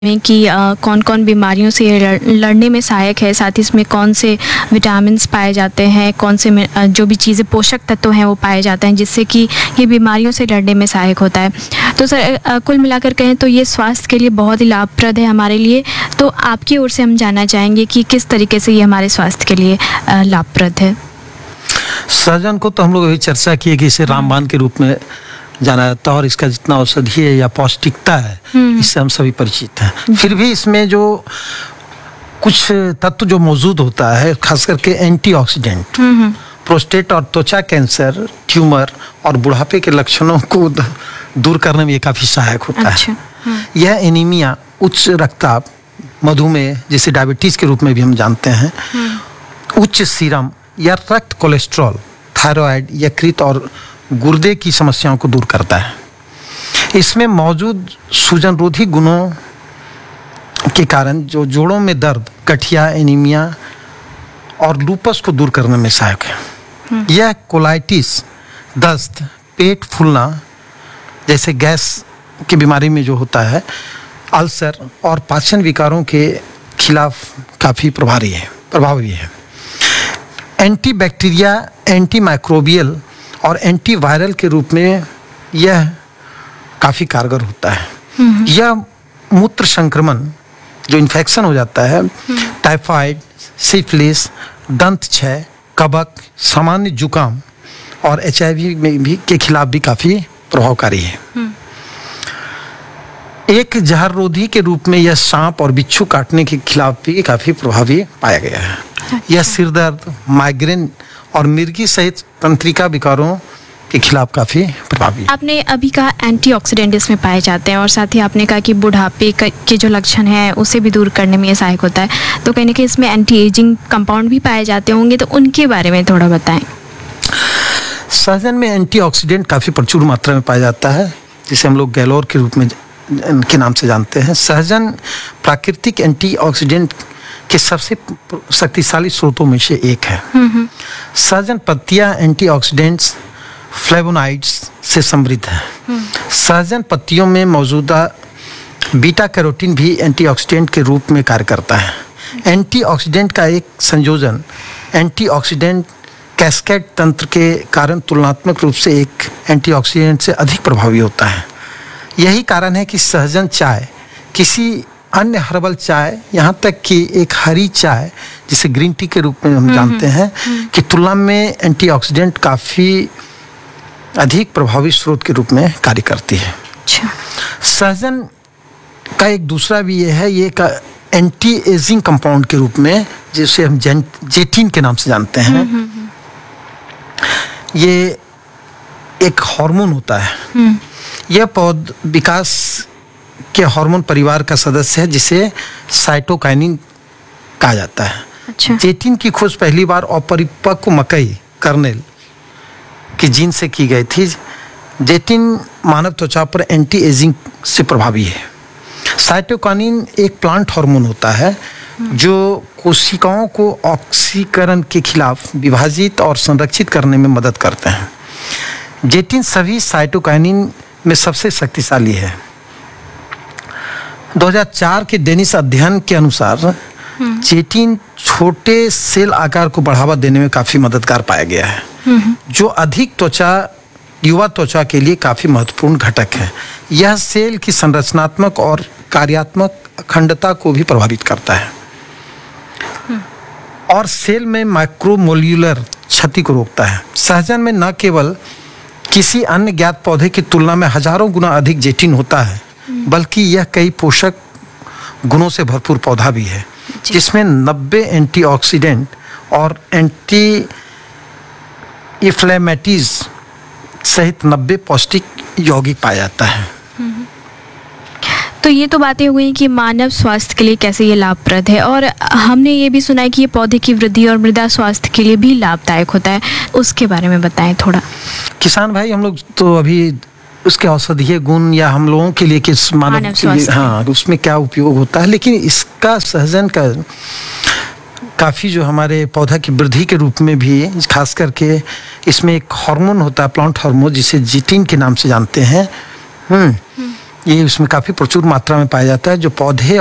में कि कौन कौन बीमारियों से ये लड़ने में सहायक है, साथ ही इसमें कौन से विटामिन्स पाए जाते हैं, कौन से जो भी चीज़ें पोषक तत्व हैं वो पाए जाते हैं जिससे कि ये बीमारियों से लड़ने में सहायक होता है। तो सर कुल मिलाकर कहें तो ये स्वास्थ्य के लिए बहुत ही लाभप्रद है हमारे लिए। तो आपकी ओर से हम जानना चाहेंगे कि किस तरीके से ये हमारे स्वास्थ्य के लिए लाभप्रद है। सहजन को तो हम लोग अभी चर्चा किए कि इसे रामबाण के रूप में जाना जाता है और इसका जितना औषधीय या पौष्टिकता है इससे हम सभी परिचित हैं। फिर भी इसमें जो कुछ तत्व जो मौजूद होता है, खास करके एंटीऑक्सीडेंट, प्रोस्टेट और त्वचा कैंसर, ट्यूमर और बुढ़ापे के लक्षणों को दूर करने में ये काफी सहायक होता है। यह एनीमिया, उच्च रक्तचाप, मधुमेह जिसे डायबिटीज के रूप में भी हम जानते हैं, उच्च सीरम या रक्त कोलेस्ट्रॉल, थायराइड, यकृत और गुर्दे की समस्याओं को दूर करता है। इसमें मौजूद सूजन रोधी गुणों के कारण जो जोड़ों में दर्द, गठिया, एनीमिया और लूपस को दूर करने में सहायक है। यह कोलाइटिस, दस्त, पेट फूलना जैसे गैस की बीमारी में जो होता है, अल्सर और पाचन विकारों के खिलाफ काफी प्रभावी है। एंटी बैक्टीरिया, एंटी माइक्रोबियल और एंटीवायरल के रूप में यह काफी कारगर होता है। यह मूत्र संक्रमण जो इन्फेक्शन हो जाता है, टाइफाइड, सिफिलिस, दंत क्षय, कबक, सामान्य जुकाम और HIV में भी के खिलाफ भी काफी प्रभावकारी है। एक जहर रोधी के रूप में यह सांप और बिच्छू काटने के खिलाफ भी काफी प्रभावी पाया गया है। यह सिर दर्द, माइग्रेन और मिर्गी सहित तंत्रिका विकारों के खिलाफ काफी प्रभावी है। आपने अभी कहा एंटीऑक्सीडेंट इसमें पाए जाते हैं और साथ ही आपने कहा कि बुढ़ापे के जो लक्षण हैं उसे भी दूर करने में ये सहायक होता है। तो कहीं ना कहीं इसमें एंटी एजिंग कंपाउंड भी पाए जाते होंगे, तो उनके बारे में थोड़ा बताएं। सहजन में एंटीऑक्सीडेंट काफी प्रचुर मात्रा में पाया जाता है, जिसे हम लोग गैलोर के रूप में के नाम से जानते हैं। सहजन प्राकृतिक एंटीऑक्सीडेंट के सबसे शक्तिशाली स्रोतों में से एक है। सहजन पत्तियां एंटीऑक्सीडेंट्स, फ्लेवोनाइड्स से समृद्ध है। सहजन पत्तियों में मौजूदा बीटा कैरोटीन भी एंटीऑक्सीडेंट के रूप में कार्य करता है। एंटीऑक्सीडेंट का एक संयोजन एंटीऑक्सीडेंट कैस्केड तंत्र के कारण तुलनात्मक रूप से एक एंटीऑक्सीडेंट से अधिक प्रभावी होता है। यही कारण है कि सहजन चाय किसी अन्य हर्बल चाय, यहाँ तक कि एक हरी चाय जिसे ग्रीन टी के रूप में हम जानते हैं, कि तुलना में एंटीऑक्सीडेंट काफी अधिक प्रभावी स्रोत के रूप में कार्य करती है। सहजन का एक दूसरा भी ये है, ये एक एंटी एजिंग कंपाउंड के रूप में, जिसे हम जेटिन के नाम से जानते हैं। ये एक हार्मोन होता है। यह पौध विकास के हार्मोन परिवार का सदस्य है जिसे साइटोकाइनिन कहा जाता है। जेटिन की खोज पहली बार अपरिपक्व मकई कर्नेल की जीन से की गई थी। जेटिन मानव त्वचा पर एंटी एजिंग से प्रभावी है। साइटोकाइनिन एक प्लांट हार्मोन होता है जो कोशिकाओं को ऑक्सीकरण के खिलाफ विभाजित और संरक्षित करने में मदद करते हैं। जेटिन सभी साइटोकाइनिन में सबसे शक्तिशाली है। 2004 के डेनिस अध्ययन के अनुसार जेटिन छोटे सेल आकार को बढ़ावा देने में काफी मददगार पाया गया है, जो अधिक युवा त्वचा के लिए काफी महत्वपूर्ण घटक है। यह सेल की संरचनात्मक और कार्यात्मक अखंडता को भी प्रभावित करता है और सेल में माइक्रोमोल्यूलर क्षति को रोकता है। सहजन में न केवल किसी अन्य ज्ञात पौधे की तुलना में हजारों गुना अधिक जेटिन होता है, बल्कि यह कई पोषक गुणों से भरपूर पौधा भी है, जिसमें 90 एंटीऑक्सीडेंट और एंटी इन्फ्लेमेटरीज सहित 90 पौष्टिक यौगिक पाया जाता है। तो ये तो बातें हुई कि मानव स्वास्थ्य के लिए कैसे ये लाभप्रद है, और हमने ये भी सुना है कि ये पौधे की वृद्धि और मृदा स्वास्थ्य के लिए भी लाभदायक होता है। उसके बारे में बताएं थोड़ा। किसान भाई, हम लोग तो अभी उसके औषधीय गुण या हम लोगों के लिए किस मानव स्वास्थ्य, हाँ, उसमें क्या उपयोग होता है, लेकिन इसका सहजन का काफी जो हमारे पौधा की वृद्धि के रूप में भी, खास करके इसमें एक हार्मोन होता है, प्लांट हार्मोन, जिसे जेटिन के नाम से जानते हैं। ये इसमें काफ़ी प्रचुर मात्रा में पाया जाता है, जो पौधे